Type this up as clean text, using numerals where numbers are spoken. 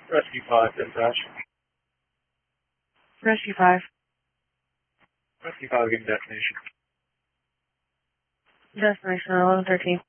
Rescue 5, dispatch. Rescue 5. Rescue 5 getting destination. Destination 1113.